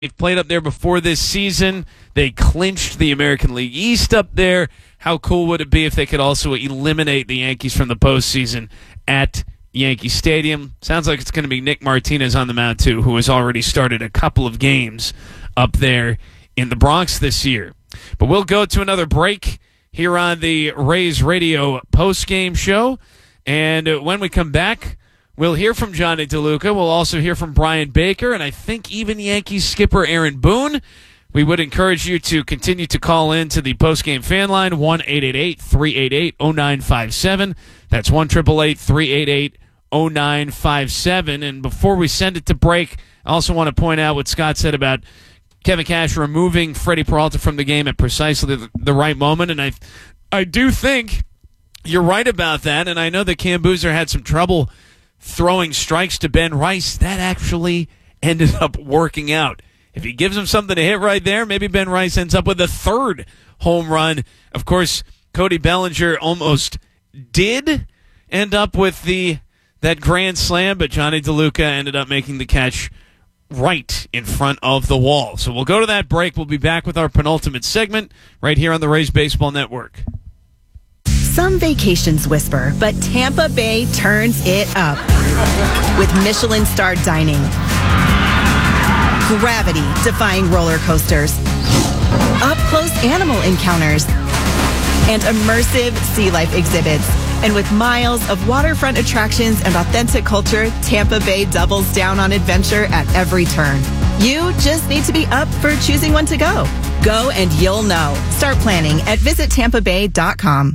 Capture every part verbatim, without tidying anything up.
They've played up there before this season. They clinched the American League East up there. How cool would it be if they could also eliminate the Yankees from the postseason at Yankee Stadium? Sounds like it's going to be Nick Martinez on the mound, too, who has already started a couple of games up there in the Bronx this year. But we'll go to another break here on the Rays Radio postgame show. And when we come back, we'll hear from Johnny DeLuca. We'll also hear from Brian Baker, and I think even Yankees skipper Aaron Boone. We would encourage you to continue to call in to the postgame fan line, one eight eight eight, three eight eight, zero nine five seven. That's one eight eight eight, three eight eight, zero nine five seven. And before we send it to break, I also want to point out what Scott said about Kevin Cash removing Freddie Peralta from the game at precisely the, the right moment. And I, I do think you're right about that, and I know that Cam Boozer had some trouble throwing strikes to Ben Rice. That actually ended up working out. If he gives him something to hit right there, maybe Ben Rice ends up with a third home run. Of course, Cody Bellinger almost did end up with the that grand slam, but Johnny DeLuca ended up making the catch right in front of the wall. So we'll go to that break. We'll be back with our penultimate segment right here on the Rays Baseball Network. Some vacations whisper, but Tampa Bay turns it up with Michelin-starred dining, gravity-defying roller coasters, up-close animal encounters, and immersive sea life exhibits. And with miles of waterfront attractions and authentic culture, Tampa Bay doubles down on adventure at every turn. You just need to be up for choosing when to go. Go and you'll know. Start planning at visit tampa bay dot com.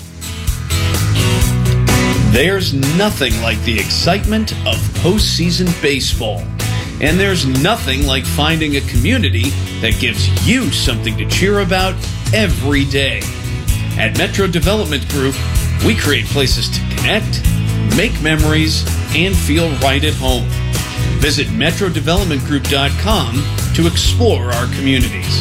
There's nothing like the excitement of postseason baseball. And there's nothing like finding a community that gives you something to cheer about every day. At Metro Development Group, we create places to connect, make memories, and feel right at home. Visit metro development group dot com to explore our communities.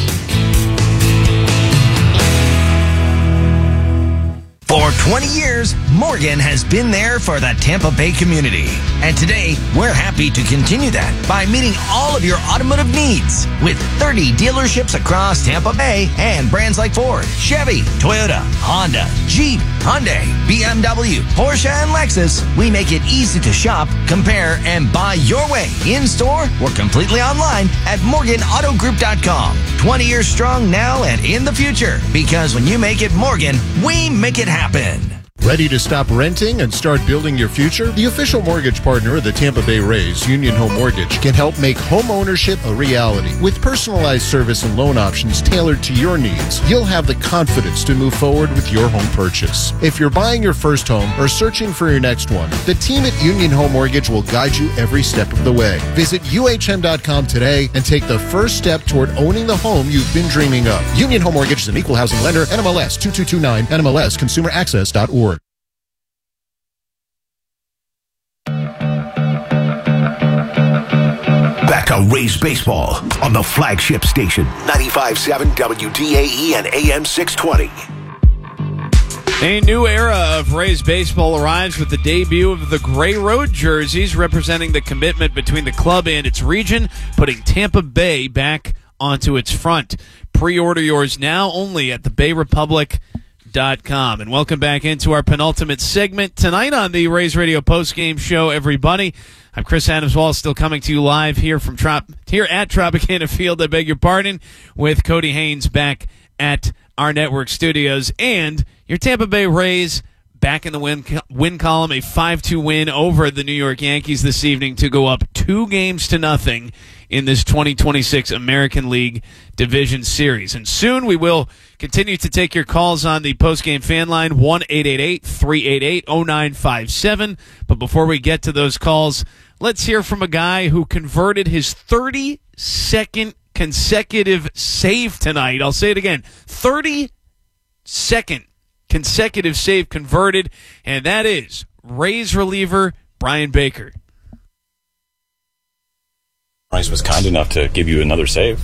For twenty years, Morgan has been there for the Tampa Bay community. And today, we're happy to continue that by meeting all of your automotive needs. With thirty dealerships across Tampa Bay and brands like Ford, Chevy, Toyota, Honda, Jeep, Hyundai, B M W, Porsche, and Lexus, we make it easy to shop, compare, and buy your way in-store or completely online at morgan auto group dot com. twenty years strong now and in the future. Because when you make it Morgan, we make it happen. Ready to stop renting and start building your future? The official mortgage partner of the Tampa Bay Rays, Union Home Mortgage, can help make home ownership a reality. With personalized service and loan options tailored to your needs, you'll have the confidence to move forward with your home purchase. If you're buying your first home or searching for your next one, the team at Union Home Mortgage will guide you every step of the way. Visit U H M dot com today and take the first step toward owning the home you've been dreaming of. Union Home Mortgage is an equal housing lender, N M L S two two two nine, N M L S consumer access dot org. Back to Rays Baseball on the flagship station, ninety-five point seven W D A E and A M six twenty. A new era of Rays baseball arrives with the debut of the Gray Road jerseys, representing the commitment between the club and its region, putting Tampa Bay back onto its front. Pre-order yours now only at the bay republic dot com. And welcome back into our penultimate segment tonight on the Rays Radio postgame show, everybody. I'm Chris Adams-Wall, still coming to you live here from Trop- here at Tropicana Field, I beg your pardon, with Cody Haynes back at our network studios. And your Tampa Bay Rays back in the win, win column, a five two win over the New York Yankees this evening to go up two games to nothing in this twenty twenty-six American League Division Series. And soon we will continue to take your calls on the postgame fan line, one eight eight eight, three eight eight, zero nine five seven. But before we get to those calls, let's hear from a guy who converted his thirty-second consecutive save tonight. I'll say it again, thirty-second consecutive save converted, and that is Rays reliever Brian Baker. Rice was kind enough to give you another save.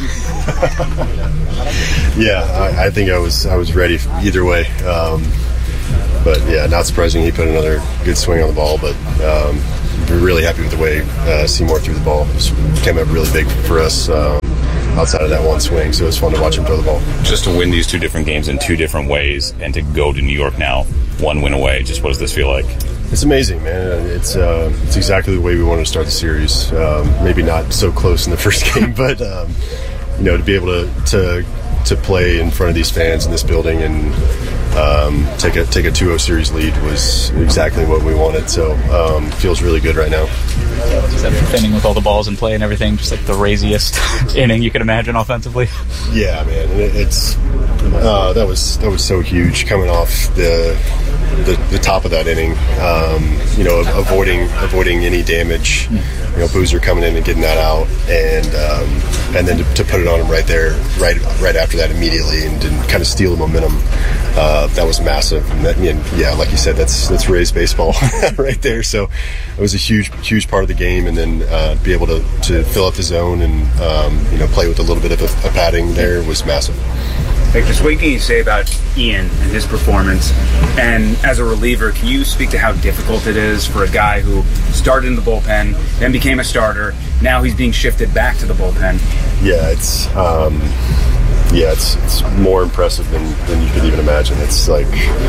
Yeah, I, I think I was I was ready either way. Um, but yeah, not surprising he put another good swing on the ball. But um, we're really happy with the way uh, Seymour threw the ball. It came up really big for us um, outside of that one swing, so it was fun to watch him throw the ball. Just to win these two different games in two different ways and to go to New York now, one win away, just what does this feel like? It's amazing, man. It's uh, it's exactly the way we wanted to start the series. Um, maybe not so close in the first game, but um, you know, to be able to, to to play in front of these fans in this building and um, take a take a two oh series lead was exactly what we wanted. So um, feels really good right now. Is that fifth inning with all the balls in play and everything, just like the raziest inning you could imagine offensively? Yeah, man. It, it's uh, that was that was so huge coming off the. The, the top of that inning, um, you know, avoiding avoiding any damage. You know, Boozer coming in and getting that out, and um, and then to, to put it on him right there, right right after that immediately, and, and kind of steal the momentum. Uh, that was massive. And, that, and yeah, like you said, that's that's Rays baseball right there. So it was a huge huge part of the game, and then uh, be able to, to fill up the zone and um, you know, play with a little bit of a, a padding there was massive. Like, just what can you say about Ian and his performance? And as a reliever, can you speak to how difficult it is for a guy who started in the bullpen, then became a starter, now he's being shifted back to the bullpen? Yeah, it's um, yeah, it's it's more impressive than, than you could even imagine. It's like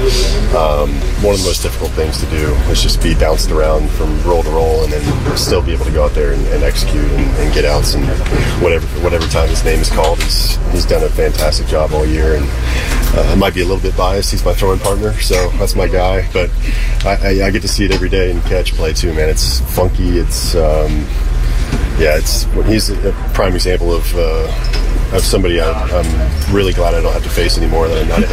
um, one of the most difficult things to do is just be bounced around from roll to roll, and then still be able to go out there and, and execute and, and get outs, and whatever whatever time his name is called, he's he's done a fantastic job all year. And uh, I might be a little bit biased. He's my throwing partner, so that's my guy. But I, I, I get to see it every day and catch play too, man. It's funky. It's um, yeah, it's he's a prime example of. Uh, of somebody I, I'm really glad I don't have to face anymore, that I'm not a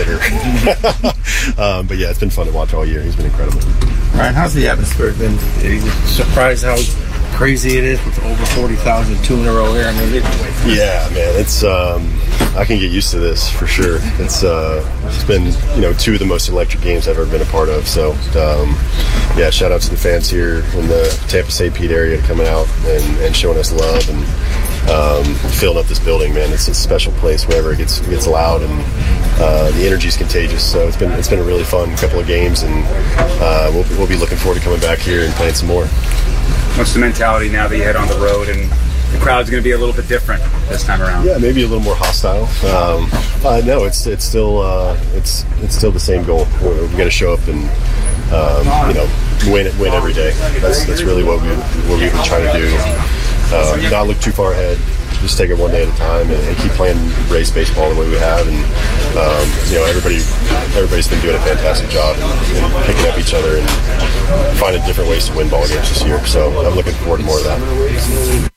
hitter. um, but yeah, it's been fun to watch all year. He's been incredible. Ryan, how's the atmosphere been? Are you surprised how crazy it is with over forty thousand, two in a row here? I mean, it, yeah, man, it's um, I can get used to this for sure. It's uh, it's been, you know, two of the most electric games I've ever been a part of. So um, yeah, shout out to the fans here in the Tampa Saint Pete area coming out and, and showing us love and um, filling up this building, man. It's a special place whenever it gets gets loud, and uh, the energy is contagious. So it's been it's been a really fun couple of games, and uh, we'll we'll be looking forward to coming back here and playing some more. What's the mentality now that you head on the road and the crowd's going to be a little bit different this time around? Yeah, maybe a little more hostile. Um, uh, no, it's it's still uh, it's it's still the same goal. We're, we got to show up and um, you know win win every day. That's that's really what we what we've been trying to do. Uh, not look too far ahead. Just take it one day at a time and, and keep playing Rays baseball the way we have. And um, you know, everybody everybody's been doing a fantastic job in picking up each other and finding different ways to win ball games this year. So I'm looking forward to more of that.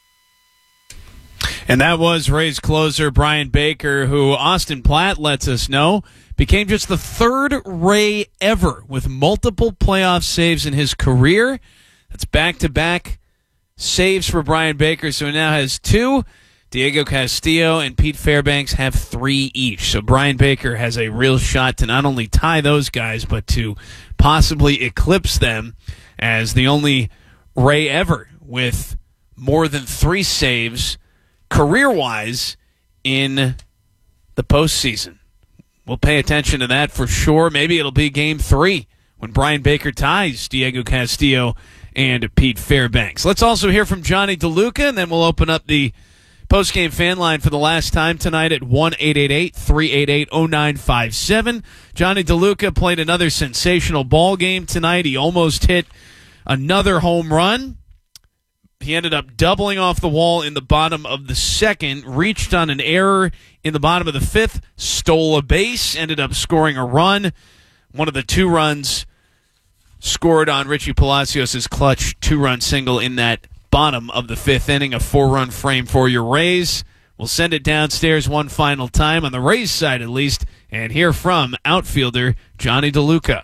And that was Rays closer Brian Baker, who Austin Platt lets us know became just the third Ray ever with multiple playoff saves in his career. That's back-to-back saves for Brian Baker, so he now has two. Diego Castillo and Pete Fairbanks have three each. So Brian Baker has a real shot to not only tie those guys, but to possibly eclipse them as the only Ray ever with more than three saves career-wise in the postseason. We'll pay attention to that for sure. Maybe it'll be game three when Brian Baker ties Diego Castillo and Pete Fairbanks. Let's also hear from Johnny DeLuca, and then we'll open up the post-game fan line for the last time tonight at one eight eight eight, three eight eight, oh nine five seven. Johnny DeLuca played another sensational ball game tonight. He almost hit another home run. He ended up doubling off the wall in the bottom of the second, reached on an error in the bottom of the fifth, stole a base, ended up scoring a run. One of the two runs scored on Richie Palacios' clutch two-run single in that bottom of the fifth inning, a four-run frame for your Rays. We'll send it downstairs one final time, on the Rays side at least, and hear from outfielder Johnny DeLuca.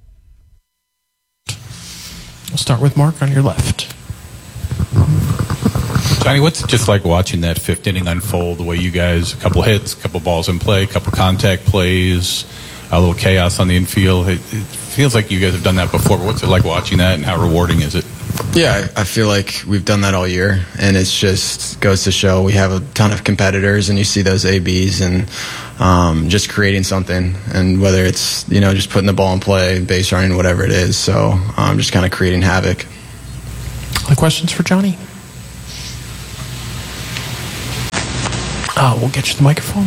We'll start with Mark on your left. Johnny, what's it just like watching that fifth inning unfold, the way you guys, a couple hits, a couple balls in play, a couple contact plays, a little chaos on the infield? It, it feels like you guys have done that before, but what's it like watching that, and how rewarding is it? Yeah, I feel like we've done that all year, and it's just goes to show we have a ton of competitors, and you see those A Bs and um, just creating something, and whether it's, you know, just putting the ball in play, base running, whatever it is. So um, just kind of creating havoc. Other questions for Johnny? Uh, we'll get you the microphone.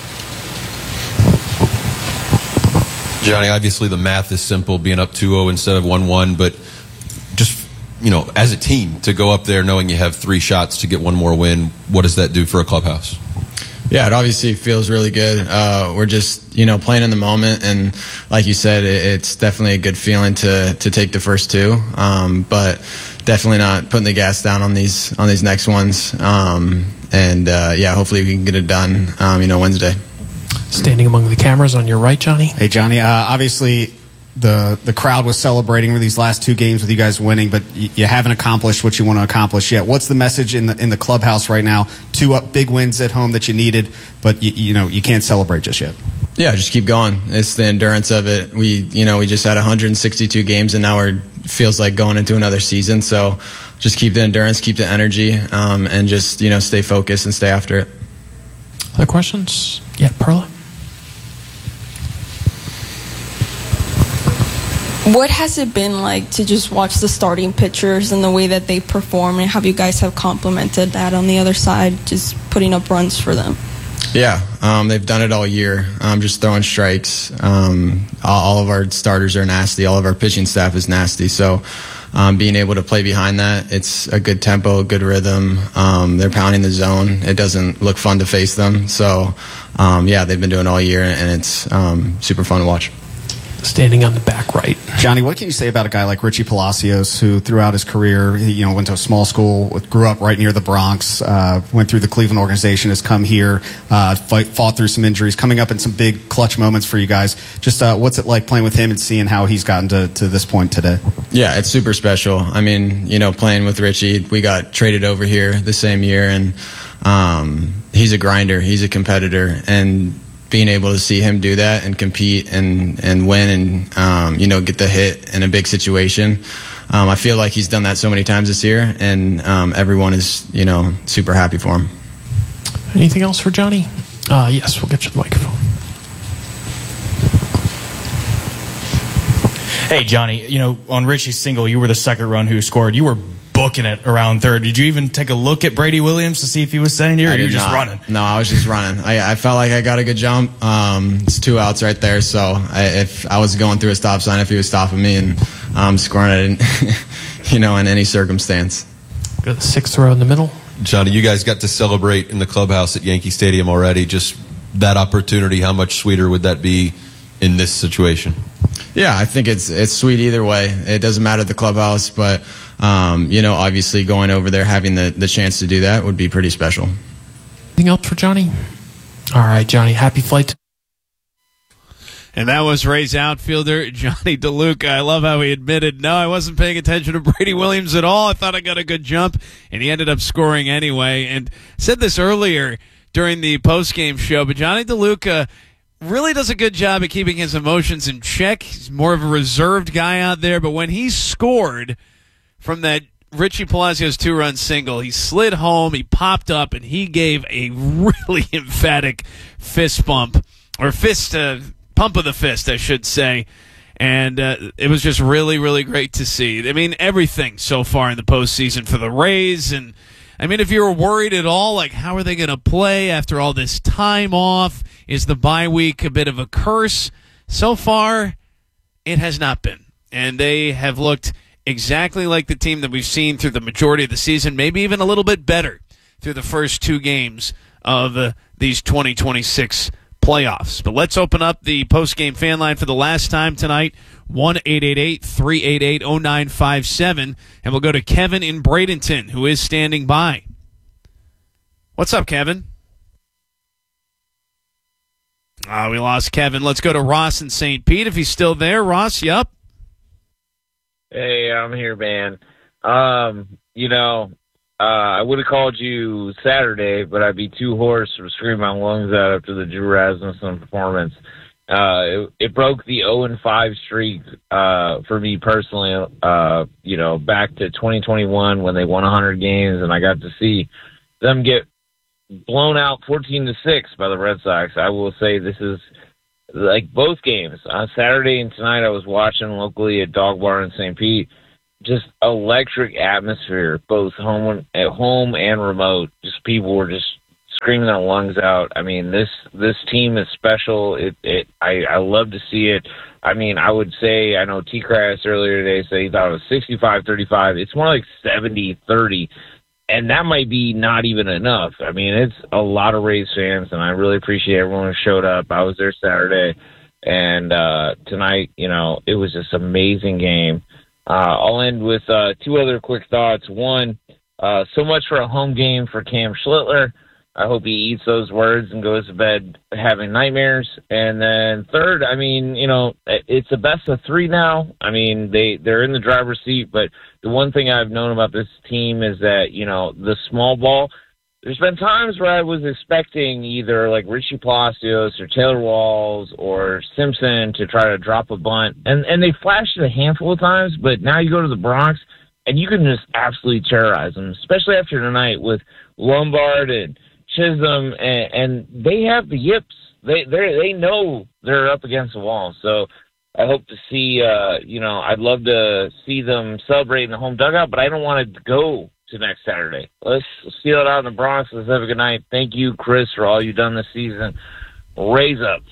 Johnny, obviously the math is simple, being up two oh instead of one one, but just, you know, as a team, to go up there knowing you have three shots to get one more win, what does that do for a clubhouse? Yeah, it obviously feels really good. Uh, we're just, you know, playing in the moment, and like you said, it, it's definitely a good feeling to to take the first two, um, but definitely not putting the gas down on these on these next ones. Um, and uh, yeah, hopefully we can get it done, um, you know, Wednesday. Standing among the cameras on your right, Johnny. Hey, Johnny. Uh, obviously, the the crowd was celebrating these last two games with you guys winning, but y- you haven't accomplished what you want to accomplish yet. What's the message in the in the clubhouse right now? Two up big wins at home that you needed, but you, you know you can't celebrate just yet. Yeah, just keep going. It's the endurance of it. We, you know, we just had one hundred sixty-two games, and now we're feels like going into another season. So, just keep the endurance, keep the energy, um, and just you know stay focused and stay after it. Other questions? Yeah, Perla. What has it been like to just watch the starting pitchers and the way that they perform, and how you guys have complemented that on the other side, just putting up runs for them? Yeah, um, they've done it all year, um, just throwing strikes. Um, all, all of our starters are nasty. All of our pitching staff is nasty. So um, being able to play behind that, it's a good tempo, good rhythm. Um, they're pounding the zone. It doesn't look fun to face them. So, um, yeah, they've been doing it all year, and it's um, super fun to watch. Standing on the back right. Johnny, what can you say about a guy like Richie Palacios, who throughout his career, he, you know, went to a small school, grew up right near the Bronx, uh, went through the Cleveland organization, has come here, uh, fight, fought through some injuries, coming up in some big clutch moments for you guys. Just uh, what's it like playing with him and seeing how he's gotten to, to this point today? Yeah, it's super special. I mean, you know, playing with Richie, we got traded over here the same year, and um, he's a grinder, he's a competitor, and being able to see him do that and compete and, and win and, um, you know, get the hit in a big situation. Um, I feel like he's done that so many times this year, and um, everyone is, you know, super happy for him. Anything else for Johnny? Uh, yes, we'll get you the microphone. Hey, Johnny, you know, on Richie's single, you were the second run who scored. You were booking it around third. Did you even take a look at Brady Williams to see if he was standing here, or you were just not. running? No, I was just running. I, I felt like I got a good jump. Um, it's two outs right there, so I, if I was going through a stop sign, if he was stopping me and um, scoring it, in, you know, in any circumstance. Go to the sixth row in the middle. Johnny, you guys got to celebrate in the clubhouse at Yankee Stadium already. Just that opportunity, how much sweeter would that be in this situation? Yeah, I think it's it's sweet either way. It doesn't matter the clubhouse, but um, you know, obviously going over there, having the, the chance to do that would be pretty special. Anything else for Johnny? All right, Johnny, happy flight. And that was Rays outfielder Johnny DeLuca. I love how he admitted, no, I wasn't paying attention to Brady Williams at all. I thought I got a good jump, and he ended up scoring anyway. And said this earlier during the postgame show, but Johnny DeLuca really does a good job at keeping his emotions in check. He's more of a reserved guy out there, but when he scored from that Richie Palacios two-run single, he slid home, he popped up, and he gave a really emphatic fist bump, or fist, uh, pump of the fist, I should say. And uh, it was just really, really great to see. I mean, everything so far in the postseason for the Rays. And, I mean, if you were worried at all, like, how are they going to play after all this time off? Is the bye week a bit of a curse? So far, it has not been. And they have looked exactly like the team that we've seen through the majority of the season, maybe even a little bit better through the first two games of uh, these twenty twenty-six playoffs. But let's open up the post-game fan line for the last time tonight, one eight eight eight, three eight eight, oh nine five seven, and we'll go to Kevin in Bradenton, who is standing by. What's up, Kevin? Ah, uh, we lost Kevin. Let's go to Ross in Saint Pete, if he's still there. Ross, yup. Hey, I'm here, man. Um, you know, uh, I would have called you Saturday, but I'd be too hoarse from screaming my lungs out after the Drew Rasmussen performance. Uh, it, it broke the oh and five streak uh, for me personally, uh, you know, back to twenty twenty-one when they won one hundred games, and I got to see them get blown out fourteen to six by the Red Sox. I will say this is like both games. On Saturday and tonight I was watching locally at Dog Bar in Saint Pete. just electric atmosphere, both home at home and remote. Just people were just screaming their lungs out. I mean, this this team is special. It it I, I love to see it. I mean, I would say, I know T-Crass earlier today said he thought it was sixty-five thirty-five. It's more like seventy thirty, and that might be not even enough. I mean, it's a lot of Rays fans, and I really appreciate everyone who showed up. I was there Saturday, and uh, tonight, you know, it was just an amazing game. Uh, I'll end with uh, two other quick thoughts. One, uh, so much for a home game for Cam Schlittler. I hope he eats those words and goes to bed having nightmares. And then third, I mean, you know, it's a best of three now. I mean, they, they're in the driver's seat, but the one thing I've known about this team is that, you know, the small ball, there's been times where I was expecting either like Richie Palacios or Taylor Walls or Simpson to try to drop a bunt. And, and they flashed it a handful of times, but now you go to the Bronx and you can just absolutely terrorize them, especially after tonight with Lombard and Chisholm, and, and they have the yips. They they they know they're up against the wall. So I hope to see. Uh, you know, I'd love to see them celebrate in the home dugout, but I don't want it to go to next Saturday. Let's seal it out in the Bronx. Let's have a good night. Thank you, Chris, for all you've done this season. Raise up.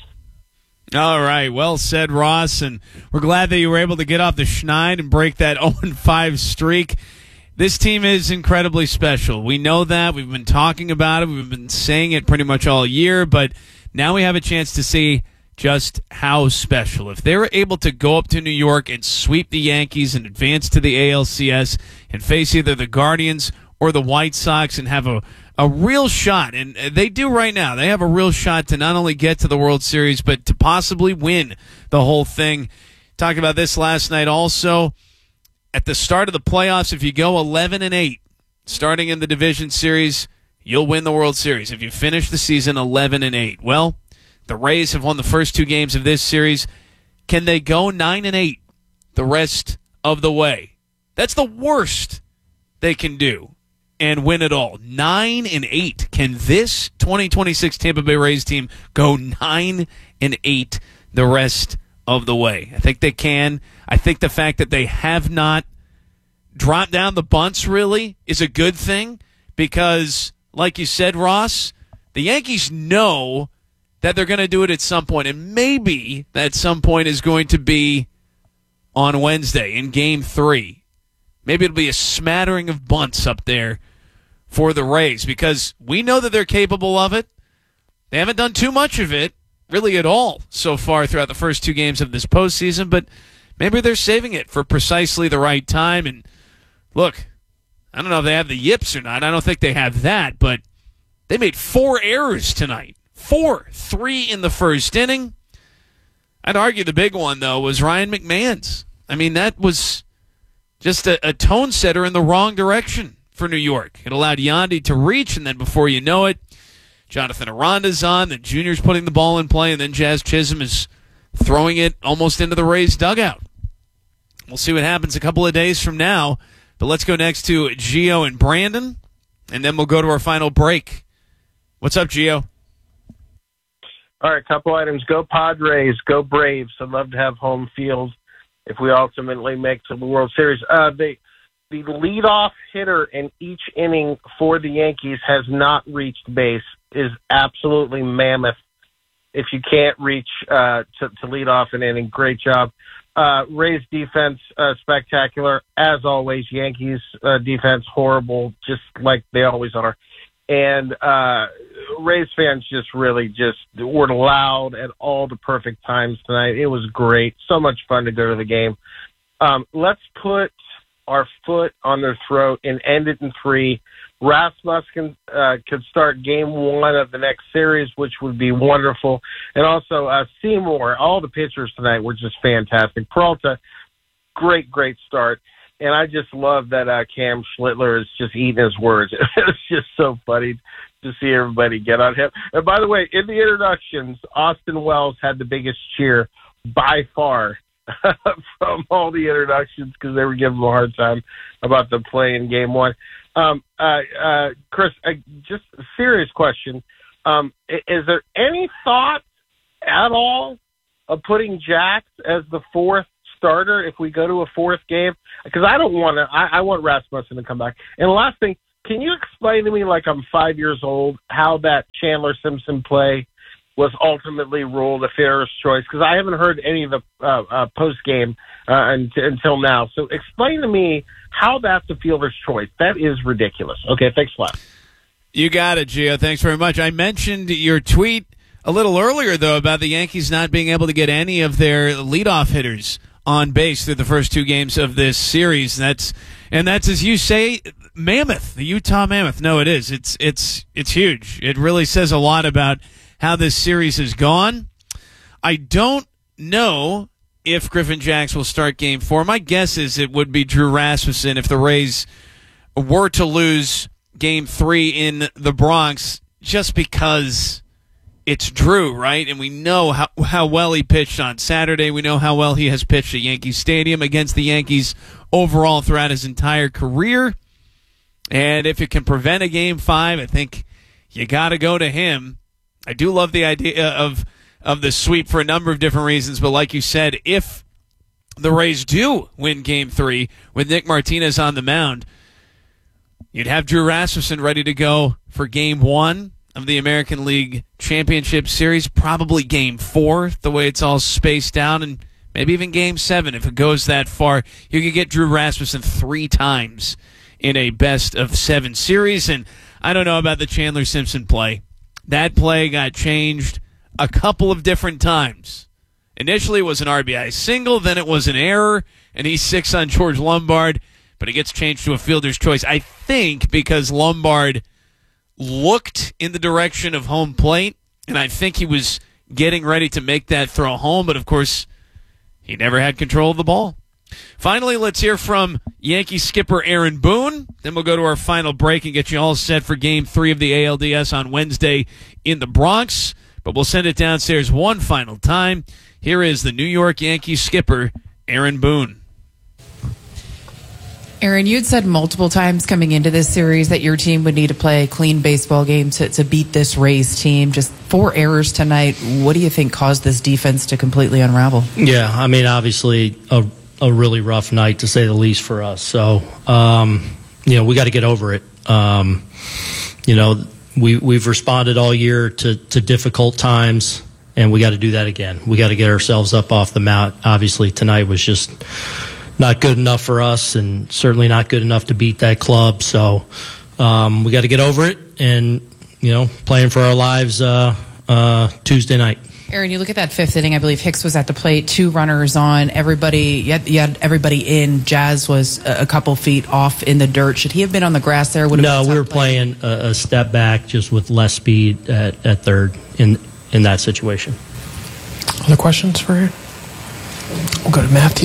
All right, well said, Ross, and we're glad that you were able to get off the schneid and break that oh and five streak. This team is incredibly special. We know that. We've been talking about it. We've been saying it pretty much all year, but now we have a chance to see just how special. If they were able to go up to New York and sweep the Yankees and advance to the A L C S and face either the Guardians or the White Sox and have a, a real shot, and they do right now, they have a real shot to not only get to the World Series, but to possibly win the whole thing. Talked about this last night also. At the start of the playoffs, if you go eleven and eight, starting in the division series, you'll win the World Series. If you finish the season eleven and eight, well, the Rays have won the first two games of this series. Can they go nine and eight the rest of the way? That's the worst they can do and win it all. nine and eight. Can this twenty twenty-six Tampa Bay Rays team go nine and eight the rest of the way? I think they can. I think the fact that they have not dropped down the bunts really is a good thing because, like you said, Ross, the Yankees know that they're going to do it at some point, and maybe that some point is going to be on Wednesday in Game three. Maybe it'll be a smattering of bunts up there for the Rays because we know that they're capable of it. They haven't done too much of it, really at all, so far throughout the first two games of this postseason, but maybe they're saving it for precisely the right time. And look, I don't know if they have the yips or not. I don't think they have that, but they made four errors tonight. Four. Three in the first inning. I'd argue the big one, though, was Ryan McMahon's. I mean, that was just a, a tone setter in the wrong direction for New York. It allowed Yandy to reach, and then before you know it, Jonathan Aranda's on, then Junior's putting the ball in play, and then Jazz Chisholm is throwing it almost into the Rays' dugout. We'll see what happens a couple of days from now. But let's go next to Gio and Brandon, and then we'll go to our final break. What's up, Gio? All right, couple items. Go Padres, go Braves. I'd love to have home field if we ultimately make to the World Series. Uh, the, the leadoff hitter in each inning for the Yankees has not reached base, is absolutely mammoth. If you can't reach uh, to, to lead off an inning, great job. Uh, Rays defense, uh, spectacular. As always, Yankees uh, defense, horrible, just like they always are. And uh, Rays fans just really just were loud at all the perfect times tonight. It was great. So much fun to go to the game. Um, let's put our foot on their throat and end it in three. Rasmussen uh, could start game one of the next series, which would be wonderful. And also uh, Seymour, all the pitchers tonight were just fantastic. Peralta, great, great start. And I just love that uh, Cam Schlittler is just eating his words. It's just so funny to see everybody get on him. And by the way, in the introductions, Austin Wells had the biggest cheer by far from all the introductions because they were giving him a hard time about the play in game one. Um, uh, uh, Chris, uh, just a serious question. Um, is there any thought at all of putting Jax as the fourth starter if we go to a fourth game? Because I don't want to. I, I want Rasmussen to come back. And the last thing, can you explain to me, like I'm five years old, how that Chandler Simpson play was ultimately ruled a fair's choice? Because I haven't heard any of the uh, uh, post game uh, until, until now. So explain to me how that's a fielder's choice. That is ridiculous. Okay, thanks a lot. You got it, Gio. Thanks very much. I mentioned your tweet a little earlier, though, about the Yankees not being able to get any of their leadoff hitters on base through the first two games of this series. That's and that's, as you say, Mammoth, the Utah Mammoth. No, it is. It's it's it's huge. It really says a lot about how this series has gone. I don't know if Griffin Jax will start game four. My guess is it would be Drew Rasmussen if the Rays were to lose game three in the Bronx, just because it's Drew, right? And we know how, how well he pitched on Saturday. We know how well he has pitched at Yankee Stadium against the Yankees overall throughout his entire career. And if it can prevent a game five, I think you got to go to him. I do love the idea of of the sweep for a number of different reasons, but like you said, if the Rays do win game three with Nick Martinez on the mound, you'd have Drew Rasmussen ready to go for game one of the American League Championship Series, probably game four, the way it's all spaced out, and maybe even game seven if it goes that far. You could get Drew Rasmussen three times in a best of seven series, and I don't know about the Chandler Simpson play. That play got changed a couple of different times. Initially it was an R B I single, then it was an error, and he's six on George Lombard, but it gets changed to a fielder's choice. I think because Lombard looked in the direction of home plate, and I think he was getting ready to make that throw home, but of course he never had control of the ball. Finally, let's hear from Yankee skipper Aaron Boone. Then we'll go to our final break and get you all set for game three of the A L D S on Wednesday in the Bronx. But we'll send it downstairs one final time. Here is the New York Yankees skipper, Aaron Boone. Aaron, you had said multiple times coming into this series that your team would need to play a clean baseball game to, to beat this Rays team. Just four errors tonight. What do you think caused this defense to completely unravel? Yeah, I mean, obviously a, a really rough night, to say the least, for us. So, um, you know, we got to get over it. Um, you know, we, we've responded all year to, to difficult times, and we got to do that again. We got to get ourselves up off the mat. Obviously, tonight was just not good enough for us, and certainly not good enough to beat that club. So um, we got to get over it and, you know, playing for our lives uh, uh, Tuesday night. Aaron, you look at that fifth inning. I believe Hicks was at the plate, two runners on. Everybody, you had, you had everybody in. Jazz was a, a couple feet off in the dirt. Should he have been on the grass there? Would no, we were play? playing a, a step back, just with less speed at, at third in in that situation. Other questions for Aaron? We'll go to Matthew.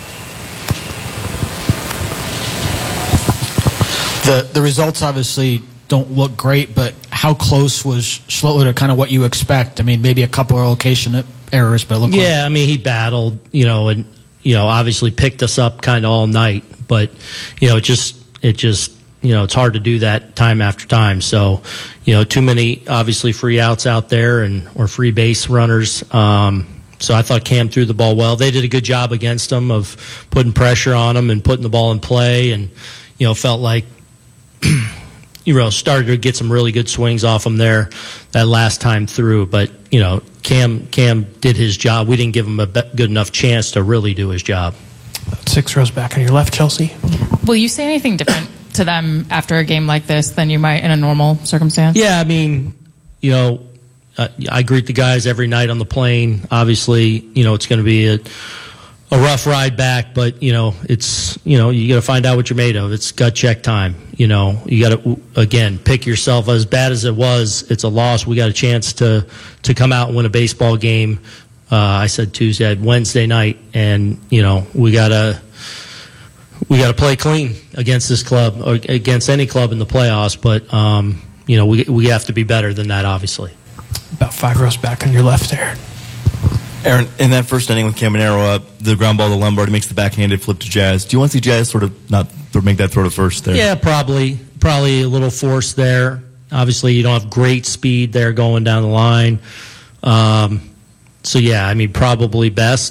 The the results obviously don't look great, but how close was Schlottler to kind of what you expect? I mean, maybe a couple of location errors, but it looked yeah, like- I mean, he battled, you know, and you know, obviously picked us up kind of all night, but you know, it just it just you know, it's hard to do that time after time. So, you know, too many obviously free outs out there and or free base runners. Um, so I thought Cam threw the ball well. They did a good job against him of putting pressure on him and putting the ball in play, and you know, felt like you know, started to get some really good swings off him there that last time through. But, you know, Cam Cam did his job. We didn't give him a good enough chance to really do his job. Six rows back on your left, Chelsea. Will you say anything different to them after a game like this than you might in a normal circumstance? Yeah, I mean, you know, uh, I greet the guys every night on the plane. Obviously, you know, it's going to be a a rough ride back, but you know, it's, you know, you got to find out what you're made of. It's gut check time. You know, you got to, again, pick yourself. As bad as it was, it's a loss. We got a chance to to come out and win a baseball game. Uh, I said Tuesday, Wednesday night, and you know, we gotta we gotta play clean against this club or against any club in the playoffs. But um, you know, we we have to be better than that, obviously. About five rows back on your left there. Aaron, in that first inning with Caminero up, the ground ball to Lombard makes the backhanded flip to Jazz. Do you want to see Jazz sort of not make that throw to first there? Yeah, probably. Probably a little force there. Obviously, you don't have great speed there going down the line. Um, so, yeah, I mean, probably best.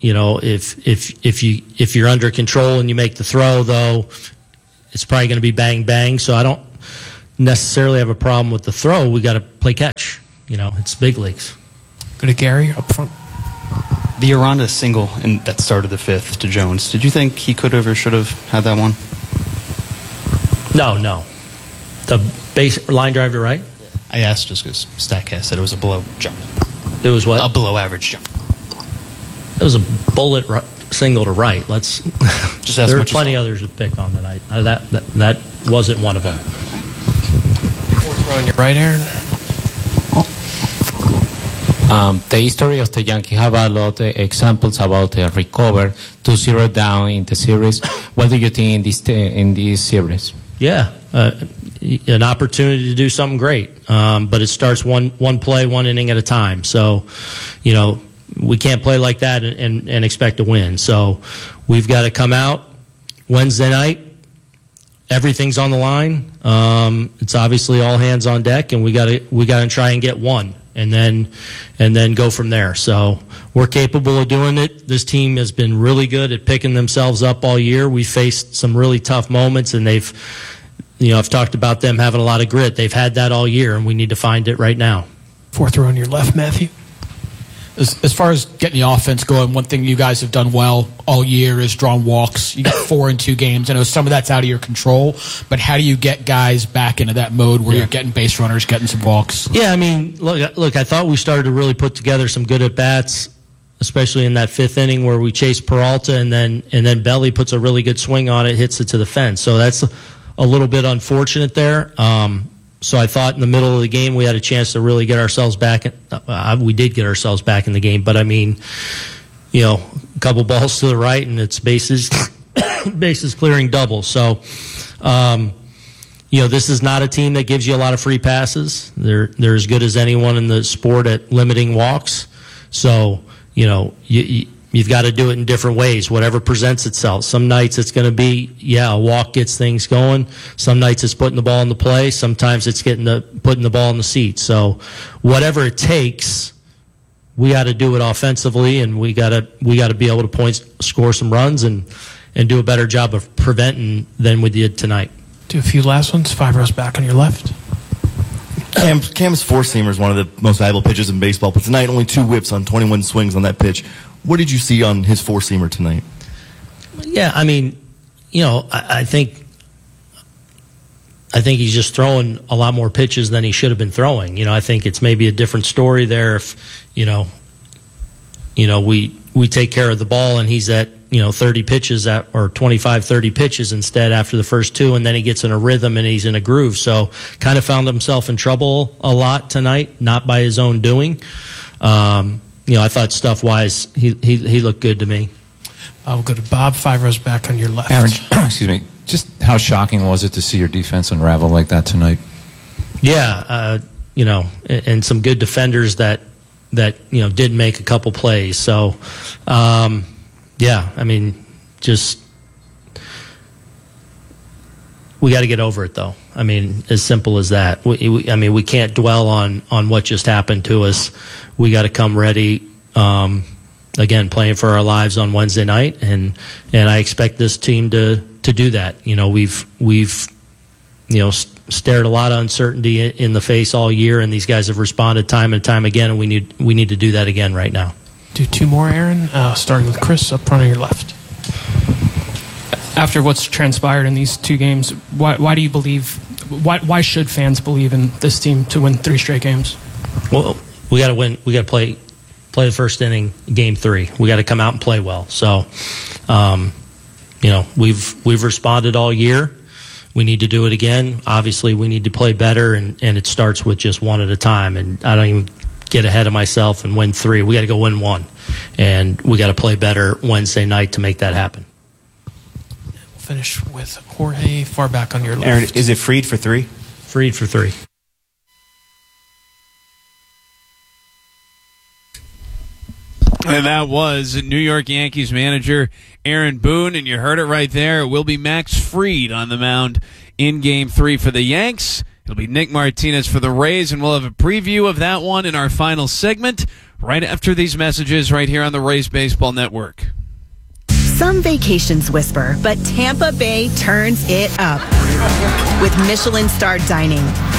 you know, if if if you if you're under control and you make the throw, though, it's probably going to be bang bang. So I don't necessarily have a problem with the throw. We got to play catch. You know, it's big leagues. Go to Gary up front. The Aranda single in that started the fifth to Jones. Did you think he could have or should have had that one? No, no. The base line drive to right. I asked just because Statcast said it was a below jump. It was what? A below average jump. It was a bullet ri- single to right. Let's. Just ask there are much plenty others to pick on tonight. Uh, that, that that wasn't one of them. Fourth row on your right, Aaron. Um, the history of the Yankees have a lot of examples about the recover to zero down in the series. What do you think in this in this series? Yeah, uh, an opportunity to do something great, um, but it starts one one play, one inning at a time. So, you know, we can't play like that and, and, and expect to win. So, we've got to come out Wednesday night. Everything's on the line. Um, it's obviously all hands on deck, and we got to we got to try and get one. And then, and then go from there. So we're capable of doing it. This team has been really good at picking themselves up all year. We faced some really tough moments, and they've, you know, I've talked about them having a lot of grit. They've had that all year, and we need to find it right now. Fourth row on your left, Matthew. As, as far as getting the offense going, one thing you guys have done well all year is drawn walks. You got four in two games. I know some of that's out of your control, but how do you get guys back into that mode where Yeah. you're getting base runners, getting some walks? Yeah, I mean, look, look. I thought we started to really put together some good at bats, especially in that fifth inning where we chased Peralta, and then and then Belly puts a really good swing on it, hits it to the fence. So that's a little bit unfortunate there. Um, So I thought in the middle of the game we had a chance to really get ourselves back. Uh, we did get ourselves back in the game, but I mean, you know, a couple balls to the right and it's bases, bases clearing double. So, um, you know, this is not a team that gives you a lot of free passes. They're they're as good as anyone in the sport at limiting walks. So, you know, you, you You've got to do it in different ways, whatever presents itself. Some nights it's going to be, yeah, a walk gets things going. Some nights it's putting the ball in the play. Sometimes it's getting the putting the ball in the seat. So whatever it takes, we got to do it offensively, and we got to we got to be able to point, score some runs, and and do a better job of preventing than we did tonight. Do a few last ones. Five rows back on your left. Cam, Cam's four-seamer is one of the most valuable pitches in baseball, but tonight only two whips on twenty-one swings on that pitch. What did you see on his four-seamer tonight? Yeah, I mean, you know, I, I think I think he's just throwing a lot more pitches than he should have been throwing. You know, I think it's maybe a different story there if, you know, you know, we we take care of the ball and he's at, you know, thirty pitches at, or twenty-five, thirty pitches instead after the first two, and then he gets in a rhythm and he's in a groove. So kind of found himself in trouble a lot tonight, not by his own doing. Um, you know, I thought stuff-wise, he, he, he looked good to me. Uh, we'll go to Bob, five rows back on your left. Aaron, excuse me. Just how shocking was it to see your defense unravel like that tonight? Yeah, uh, you know, and, and some good defenders that that you know did make a couple plays. So, um, yeah, I mean, just we got to get over it, though. I mean, as simple as that. We, we, I mean, we can't dwell on on what just happened to us. We got to come ready. Um, again, playing for our lives on Wednesday night, and and I expect this team to to do that. You know, we've we've you know st- stared a lot of uncertainty in, in the face all year, and these guys have responded time and time again, and we need we need to do that again right now. Do two more, Aaron. Uh, starting with Chris up front on your left. After what's transpired in these two games, why why do you believe? Why why should fans believe in this team to win three straight games? Well, we got to win. We got to play. Play the first inning, game three. We got to come out and play well. So, um, you know, we've we've responded all year. We need to do it again. Obviously, we need to play better, and, and it starts with just one at a time. And I don't even get ahead of myself and win three. We got to go win one, and we got to play better Wednesday night to make that happen. We'll finish with Jorge, far back on your left. Aaron, is it Fried for three? Fried for three. And that was New York Yankees manager Aaron Boone, and you heard it right there. It will be Max Fried on the mound in Game Three for the Yanks. It'll be Nick Martinez for the Rays, and we'll have a preview of that one in our final segment right after these messages right here on the Rays Baseball Network. Some vacations whisper, but Tampa Bay turns it up with Michelin-starred dining,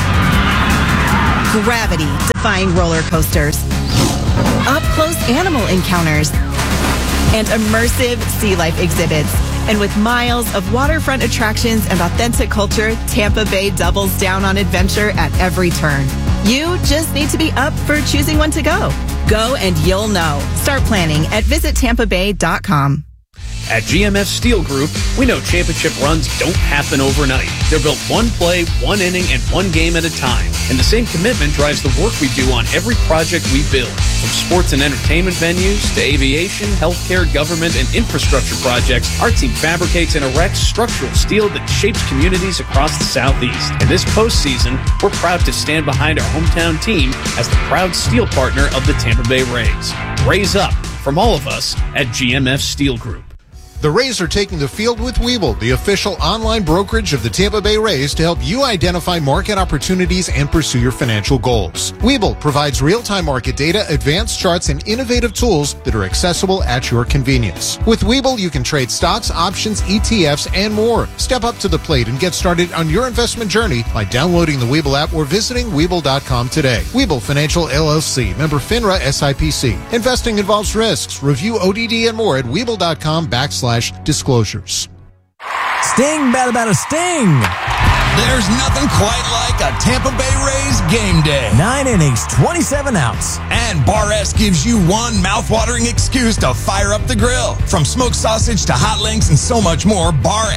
gravity-defying roller coasters, up-close animal encounters, and immersive sea life exhibits. And with miles of waterfront attractions and authentic culture, Tampa Bay doubles down on adventure at every turn. You just need to be up for choosing when to go. Go and you'll know. Start planning at visit tampa bay dot com. At G M F Steel Group, we know championship runs don't happen overnight. They're built one play, one inning, and one game at a time. And the same commitment drives the work we do on every project we build. From sports and entertainment venues to aviation, healthcare, government, and infrastructure projects, our team fabricates and erects structural steel that shapes communities across the Southeast. And this postseason, we're proud to stand behind our hometown team as the proud steel partner of the Tampa Bay Rays. Raise up from all of us at G M F Steel Group. The Rays are taking the field with Webull, the official online brokerage of the Tampa Bay Rays, to help you identify market opportunities and pursue your financial goals. Webull provides real-time market data, advanced charts, and innovative tools that are accessible at your convenience. With Webull, you can trade stocks, options, E T Fs, and more. Step up to the plate and get started on your investment journey by downloading the Webull app or visiting Webull dot com today. Webull Financial L L C, member FINRA S I P C. Investing involves risks. Review O D D and more at Webull dot com backslash disclosures. Sting, bada bada sting. There's nothing quite like a Tampa Bay Rays game day. Nine innings, twenty-seven outs. And Bar S gives you one mouth-watering excuse to fire up the grill. From smoked sausage to hot links and so much more, Bar